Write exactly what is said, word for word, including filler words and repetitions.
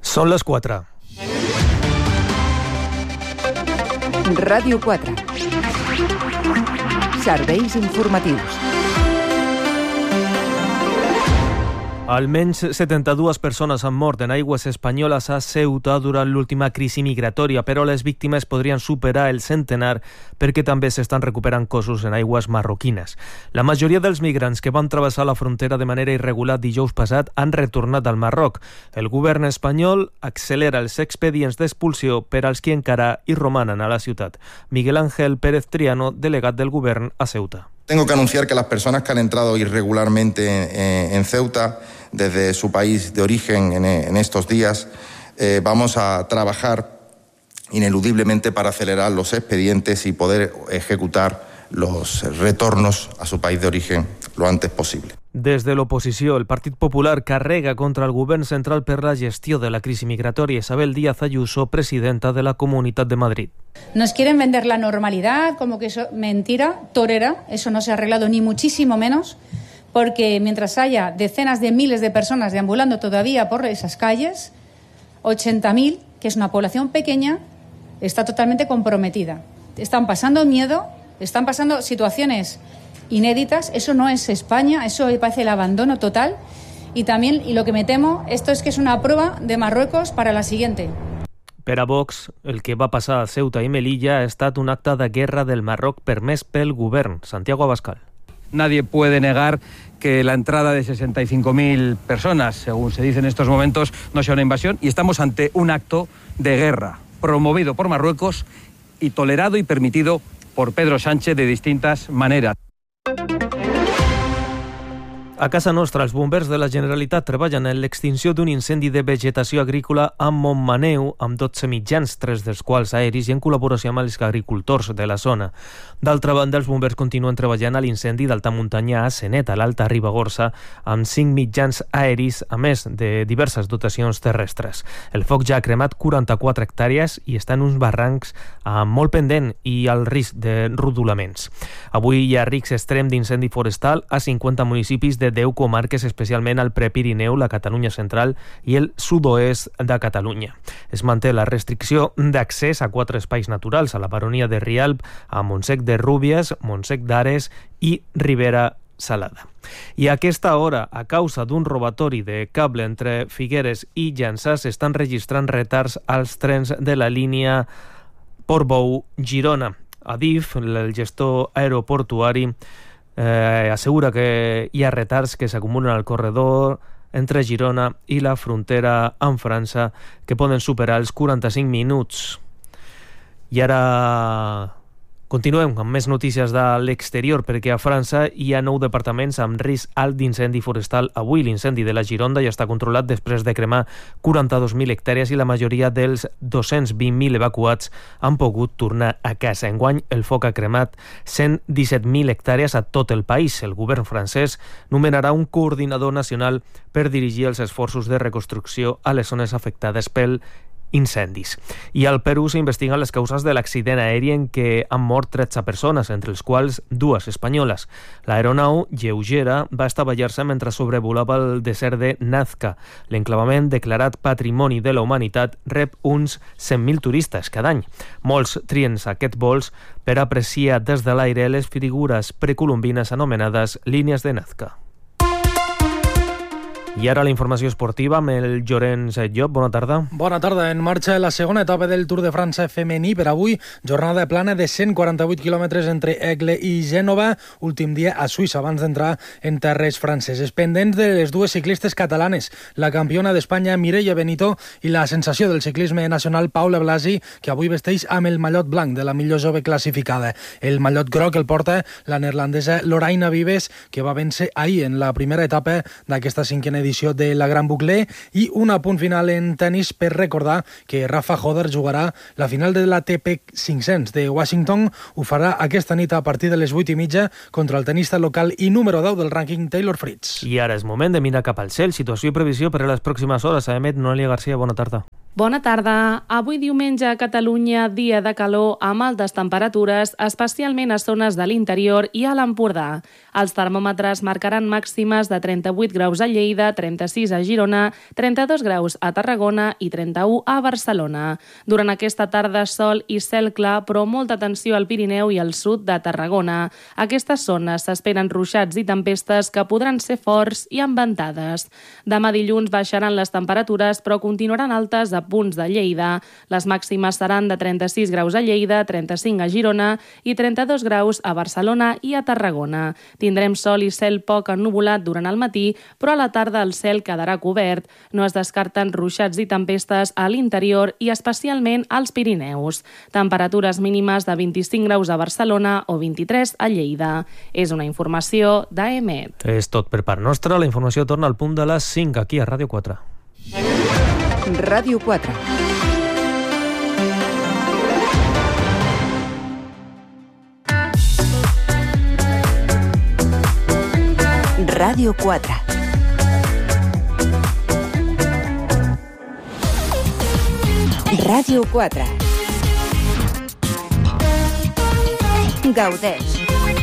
Són les quatre. Ràdio quatre. Serveis informatius. Almenys setanta-dues persones han mort en aigües espanyoles a Ceuta durant l'última crisi migratòria, però les víctimes podrien superar el centenar perquè també s'estan recuperant cossos en aigües marroquines. La majoria dels migrants que van travessar la frontera de manera irregular dijous passat han retornat al Marroc. El govern espanyol accelera els expedients d'expulsió per als que encara hi romanen a la ciutat. Miguel Ángel Pérez Triano, delegat del govern a Ceuta. Tengo que anunciar que las personas que han entrado irregularmente en, en Ceuta desde su país de origen en, en estos días, eh, vamos a trabajar ineludiblemente para acelerar los expedientes y poder ejecutar los retornos a su país de origen lo antes posible. Des de l'oposició, el Partit Popular carrega contra el govern central per la gestió de la crisi migratòria. Isabel Díaz Ayuso, presidenta de la Comunitat de Madrid. Nos quieren vender la normalidad como que eso mentira, torera, eso no se ha arreglado ni muchísimo menos, porque mientras haya decenas de miles de personas deambulando todavía por esas calles, ochenta mil, que es una población pequeña, está totalmente comprometida. Están pasando miedo, están pasando situaciones inéditas. Eso no es España, eso me parece el abandono total. Y también, y lo que me temo, esto es que es una prueba de Marruecos para la siguiente. Per a Vox, el que va passar a Ceuta i Melilla ha estat un acte de guerra del Marroc permès pel govern. Santiago Abascal. Nadie puede negar que la entrada de sesenta y cinco mil personas, según se dice en estos momentos, no sea una invasión, y estamos ante un acto de guerra promovido por Marruecos y tolerado y permitido por Pedro Sánchez de distintas maneras. A casa nostra, els bombers de la Generalitat treballen en l'extinció d'un incendi de vegetació agrícola a Montmaneu amb dotze mitjans, tres dels quals aeris i en col·laboració amb els agricultors de la zona. D'altra banda, els bombers continuen treballant a l'incendi d'alta muntanya a Senet, a l'Alta Ribagorça, amb cinc mitjans aeris, a més de diverses dotacions terrestres. El foc ja ha cremat quaranta-quatre hectàrees i està en uns barrancs molt pendent i al risc de rodolaments. Avui hi ha risc extrem d'incendi forestal a cinquanta municipis de deu comarques, especialment al Prepirineu, la Catalunya central i el sud-oest de Catalunya. Es manté la restricció d'accés a quatre espais naturals, a la Baronia de Rialb, a Montsec de Rúbies, Montsec d'Ares i Ribera Salada. I a aquesta hora, a causa d'un robatori de cable entre Figueres i Llançà, s'estan registrant retards als trens de la línia Portbou-Girona. Adif, el gestor aeroportuari, Eh, assegura que hi ha retards que s'acumulen al corredor entre Girona i la frontera amb França que poden superar els quaranta-cinc minuts. I ara continuem amb més notícies de l'exterior, perquè a França hi ha nou departaments amb risc alt d'incendi forestal. Avui l'incendi de la Gironda ja està controlat després de cremar quaranta-dos mil hectàrees i la majoria dels dos-cents vint mil evacuats han pogut tornar a casa. Enguany, el foc ha cremat cent disset mil hectàrees a tot el país. El govern francès nomenarà un coordinador nacional per dirigir els esforços de reconstrucció a les zones afectades pel incendis. I al Perú s'investiguen les causes de l'accident aeri en què han mort tretze persones, entre els quals dues espanyoles. L'aeronau lleugera va estavellar-se mentre sobrevolava el desert de Nazca. L'enclavament, declarat Patrimoni de la Humanitat, rep uns cent mil turistes cada any. Molts trien aquests vols per apreciar des de l'aire les figures precolombines anomenades línies de Nazca. I ara la informació esportiva amb el Llorenç Llop. Bona tarda. Bona tarda. En marxa la segona etapa del Tour de França femení per avui. Jornada plana de cent quaranta-vuit quilòmetres entre Aigle i Gènova. Últim dia a Suïssa abans d'entrar en terres franceses. Pendents de les dues ciclistes catalanes, la campiona d'Espanya Mireia Benito i la sensació del ciclisme nacional Paula Blasi, que avui vesteix amb el mallot blanc de la millor jove classificada. El mallot groc el porta la neerlandesa Lorraine Vives, que va vèncer ahir en la primera etapa d'aquesta cinquena edició de la Gran Boucle, i un apunt final en tennis per recordar que Rafa Joder jugarà la final de l'A T P cinc-cents de Washington. Ho farà aquesta nit a partir de les vuit i mitja contra el tenista local i número deu del rànquing Taylor Fritz. I ara és moment de mirar cap al cel. Situació i previsió per a les pròximes hores. A Emet, Noelia Garcia, bona tarda. Bona tarda. Avui diumenge a Catalunya, dia de calor amb altes temperatures, especialment a zones de l'interior i a l'Empordà. Els termòmetres marcaran màximes de trenta-vuit graus a Lleida, trenta-sis a Girona, trenta-dos graus a Tarragona i trenta-u a Barcelona. Durant aquesta tarda, sol i cel clar, però molta atenció al Pirineu i al sud de Tarragona. A aquestes zones s'esperen ruixats i tempestes que podran ser forts i amb ventades. Demà dilluns baixaran les temperatures, però continuaran altes a punts de Lleida. Les màximes seran de trenta-sis graus a Lleida, trenta-cinc a Girona i trenta-dos graus a Barcelona i a Tarragona. Tindrem sol i cel poc ennuvolat durant el matí, però a la tarda el cel quedarà cobert. No es descarten ruixats i tempestes a l'interior i especialment als Pirineus. Temperatures mínimes de vint-i-cinc graus a Barcelona o vint-i-tres a Lleida. És una informació d'A E M E T. És tot per part nostra. La informació torna al punt de les cinc aquí a Ràdio quatre. Ràdio quatre. Ràdio quatre. Ràdio quatre. Gaudeix.